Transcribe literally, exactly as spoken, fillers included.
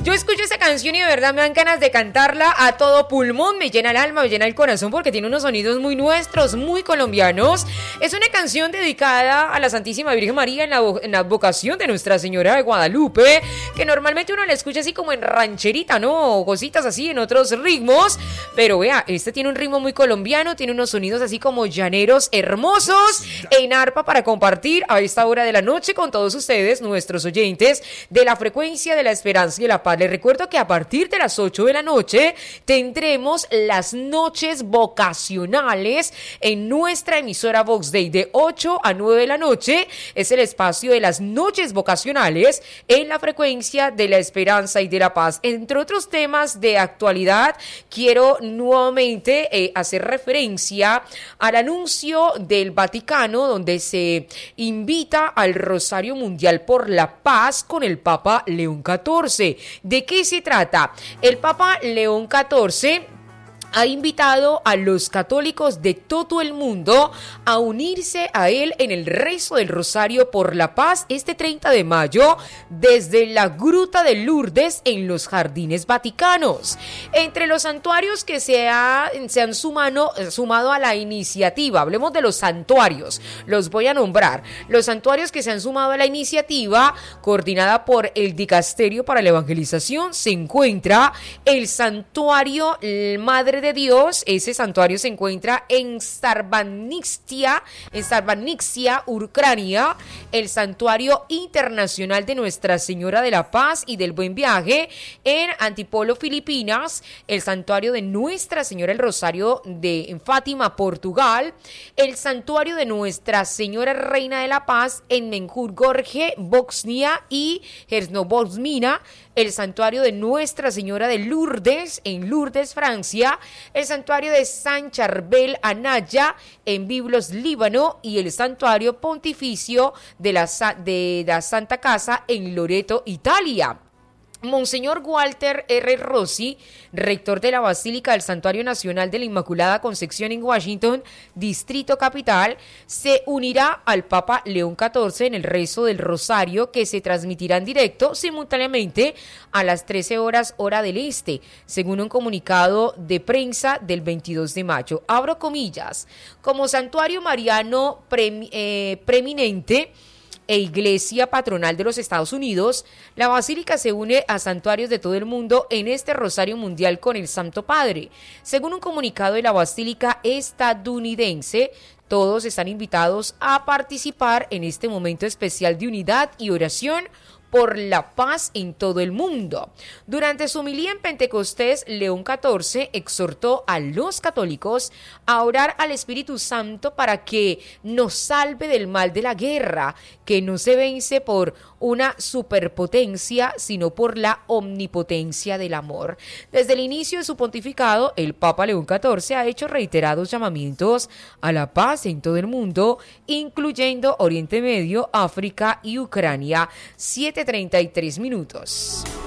Yo escucho esa canción y de verdad me dan ganas de cantarla a todo pulmón, me llena el alma, me llena el corazón porque tiene unos sonidos muy nuestros, muy colombianos. Es una canción dedicada a la Santísima Virgen María en la, en la vocación de Nuestra Señora de Guadalupe, que normalmente uno la escucha así como en rancherita, ¿no? O cositas así en otros ritmos, pero vea, este tiene un ritmo muy colombiano, tiene unos sonidos así como llaneros hermosos en arpa para compartir a esta hora de la noche con todos ustedes, nuestros oyentes de la frecuencia de la esperanza y de la paz. Les recuerdo que a partir de las ocho de la noche tendremos las noches vocacionales en nuestra emisora Vox Day de ocho a nueve de la noche. Es el espacio de las noches vocacionales en la frecuencia de la esperanza y de la paz. Entre otros temas de actualidad, quiero nuevamente eh, hacer referencia al anuncio del Vaticano donde se invita al Rosario Mundial por la Paz con el Papa León catorce. ¿De qué se trata? El Papa León catorce ha invitado a los católicos de todo el mundo a unirse a él en el rezo del Rosario por la Paz este treinta de mayo desde la Gruta de Lourdes en los Jardines Vaticanos. Entre los santuarios que se, ha, se han sumado, sumado a la iniciativa, hablemos de los santuarios, los voy a nombrar, los santuarios que se han sumado a la iniciativa coordinada por el Dicasterio para la Evangelización, se encuentra el Santuario Madre de Dios. Ese santuario se encuentra en Starbanixia, en Starbanixia, Ucrania, el Santuario Internacional de Nuestra Señora de la Paz y del Buen Viaje en Antipolo, Filipinas, el Santuario de Nuestra Señora del Rosario de en Fátima, Portugal, el Santuario de Nuestra Señora Reina de la Paz en Menjurgorje, Bosnia y Herzegovina, el Santuario de Nuestra Señora de Lourdes en Lourdes, Francia, el Santuario de San Charbel Anaya en Biblos, Líbano, y el Santuario Pontificio de la, de la Santa Casa en Loreto, Italia. Monseñor Walter R. Rossi, rector de la Basílica del Santuario Nacional de la Inmaculada Concepción en Washington, Distrito Capital, se unirá al Papa León catorce en el rezo del Rosario, que se transmitirá en directo simultáneamente a las trece horas hora del este, según un comunicado de prensa del veintidós de mayo. Abro comillas, como santuario mariano pre, eh, preeminente e iglesia patronal de los Estados Unidos, la Basílica se une a santuarios de todo el mundo en este Rosario Mundial con el Santo Padre. Según un comunicado de la Basílica estadounidense, todos están invitados a participar en este momento especial de unidad y oración por la paz en todo el mundo. Durante su homilía en Pentecostés, León catorce exhortó a los católicos a orar al Espíritu Santo para que nos salve del mal de la guerra, que no se vence por una superpotencia, sino por la omnipotencia del amor. Desde el inicio de su pontificado, el Papa León catorce ha hecho reiterados llamamientos a la paz en todo el mundo, incluyendo Oriente Medio, África y Ucrania. siete treinta y tres minutos.